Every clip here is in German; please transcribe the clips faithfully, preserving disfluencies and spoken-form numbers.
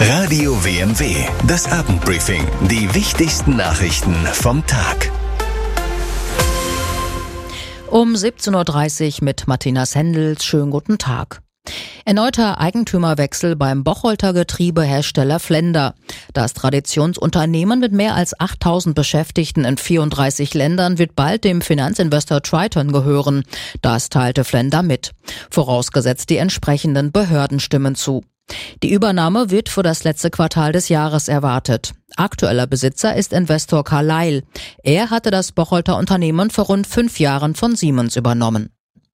Radio W M W, das Abendbriefing. Die wichtigsten Nachrichten vom Tag. Um siebzehn Uhr dreißig mit Martina Sendels. Schönen guten Tag. Erneuter Eigentümerwechsel beim Bocholter Getriebehersteller Flender. Das Traditionsunternehmen mit mehr als achttausend Beschäftigten in vierunddreißig Ländern wird bald dem Finanzinvestor Triton gehören. Das teilte Flender mit. Vorausgesetzt, die entsprechenden Behörden stimmen zu. Die Übernahme wird für das letzte Quartal des Jahres erwartet. Aktueller Besitzer ist Investor Carlyle. Er hatte das Bocholter Unternehmen vor rund fünf Jahren von Siemens übernommen.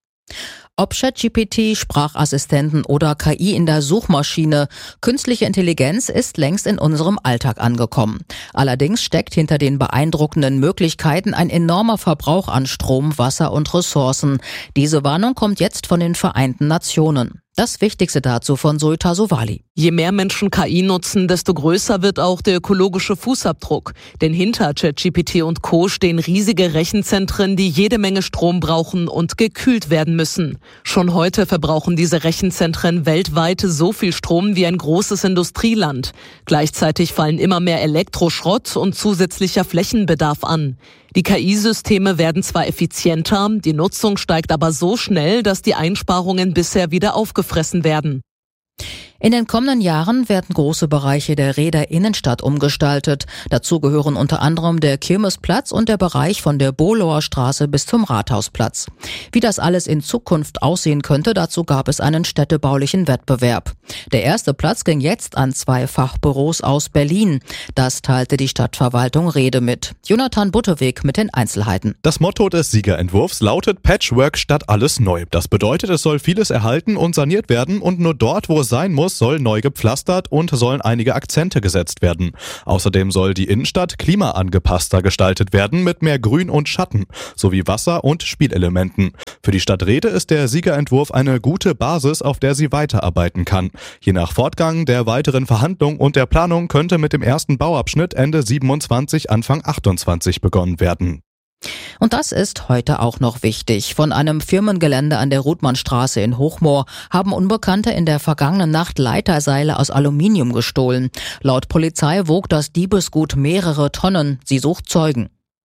Ob ChatGPT, Sprachassistenten oder K I in der Suchmaschine, künstliche Intelligenz ist längst in unserem Alltag angekommen. Allerdings steckt hinter den beeindruckenden Möglichkeiten ein enormer Verbrauch an Strom, Wasser und Ressourcen. Diese Warnung kommt jetzt von den Vereinten Nationen. Das Wichtigste dazu von Sultan Sowali. Je mehr Menschen K I nutzen, desto größer wird auch der ökologische Fußabdruck. Denn hinter ChatGPT und Co. stehen riesige Rechenzentren, die jede Menge Strom brauchen und gekühlt werden müssen. Schon heute verbrauchen diese Rechenzentren weltweit so viel Strom wie ein großes Industrieland. Gleichzeitig fallen immer mehr Elektroschrott und zusätzlicher Flächenbedarf an. Die K I-Systeme werden zwar effizienter, die Nutzung steigt aber so schnell, dass die Einsparungen bisher wieder aufgefressen werden. In den kommenden Jahren werden große Bereiche der Rheder Innenstadt umgestaltet. Dazu gehören unter anderem der Kirmesplatz und der Bereich von der Bohlower Straße bis zum Rathausplatz. Wie das alles in Zukunft aussehen könnte, dazu gab es einen städtebaulichen Wettbewerb. Der erste Platz ging jetzt an zwei Fachbüros aus Berlin. Das teilte die Stadtverwaltung Rhede mit. Jonathan Butteweg mit den Einzelheiten. Das Motto des Siegerentwurfs lautet Patchwork statt alles neu. Das bedeutet, es soll vieles erhalten und saniert werden und nur dort, wo es sein muss, soll neu gepflastert und sollen einige Akzente gesetzt werden. Außerdem soll die Innenstadt klimaangepasster gestaltet werden mit mehr Grün und Schatten sowie Wasser- und Spielelementen. Für die Stadt Rhede ist der Siegerentwurf eine gute Basis, auf der sie weiterarbeiten kann. Je nach Fortgang der weiteren Verhandlungen und der Planung könnte mit dem ersten Bauabschnitt Ende siebenundzwanzig, Anfang achtundzwanzig begonnen werden. Und das ist heute auch noch wichtig. Von einem Firmengelände an der Ruthmannstraße in Hochmoor haben Unbekannte in der vergangenen Nacht Leiterseile aus Aluminium gestohlen. Laut Polizei wog das Diebesgut mehrere Tonnen. Sie sucht Zeugen.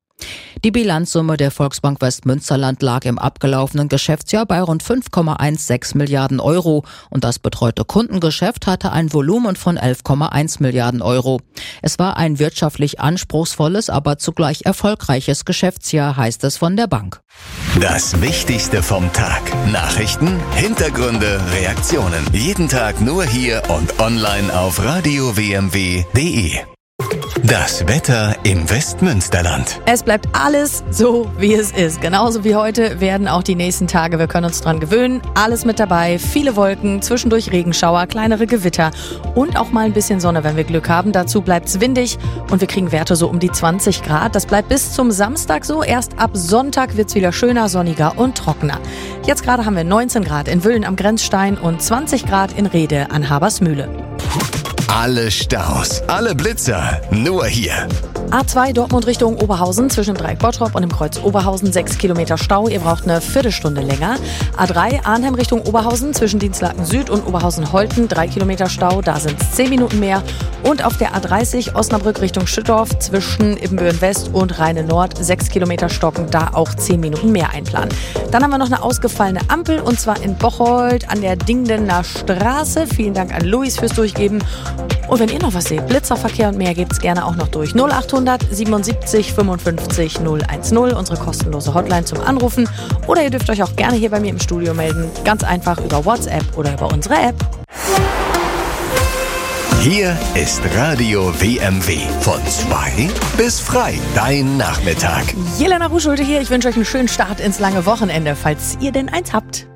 Die Bilanzsumme der Volksbank Westmünsterland lag im abgelaufenen Geschäftsjahr bei rund fünf Komma sechzehn Milliarden Euro und das betreute Kundengeschäft hatte ein Volumen von elf Komma eins Milliarden Euro. Es war ein wirtschaftlich anspruchsvolles, aber zugleich erfolgreiches Geschäftsjahr, heißt es von der Bank. Das Wichtigste vom Tag. Nachrichten, Hintergründe, Reaktionen. Jeden Tag nur hier und online auf radio w m w punkt d e. Das Wetter im Westmünsterland. Es bleibt alles so, wie es ist. Genauso wie heute werden auch die nächsten Tage, wir können uns dran gewöhnen, alles mit dabei. Viele Wolken, zwischendurch Regenschauer, kleinere Gewitter und auch mal ein bisschen Sonne, wenn wir Glück haben. Dazu bleibt es windig und wir kriegen Werte so um die zwanzig Grad. Das bleibt bis zum Samstag so. Erst ab Sonntag wird es wieder schöner, sonniger und trockener. Jetzt gerade haben wir neunzehn Grad in Wüllen am Grenzstein und zwanzig Grad in Rhede an Habersmühle. Alle Staus, alle Blitzer, nur hier. A zwei Dortmund Richtung Oberhausen zwischen Dreieck Bottrop und dem Kreuz Oberhausen sechs Kilometer Stau. Ihr braucht eine Viertelstunde länger. A drei Arnhem Richtung Oberhausen zwischen Dienstlaken Süd und Oberhausen-Holten drei Kilometer Stau. Da sind es zehn Minuten mehr. Und auf der A dreißig Osnabrück Richtung Schüttorf zwischen Ibbenbüren West und Rheine Nord sechs Kilometer stocken. Da auch zehn Minuten mehr einplanen. Dann haben wir noch eine ausgefallene Ampel und zwar in Bocholt an der Dingdener Straße. Vielen Dank an Luis fürs Durchgeben. Und wenn ihr noch was seht, Blitzerverkehr und mehr, geht's gerne auch noch durch. null achthundert siebenundsiebzig fünfundfünfzig null eins null, unsere kostenlose Hotline zum Anrufen. Oder ihr dürft euch auch gerne hier bei mir im Studio melden. Ganz einfach über WhatsApp oder über unsere App. Hier ist Radio W M W. Von zwei bis frei. Dein Nachmittag. Jelena Ruhschulte hier. Ich wünsche euch einen schönen Start ins lange Wochenende, falls ihr denn eins habt.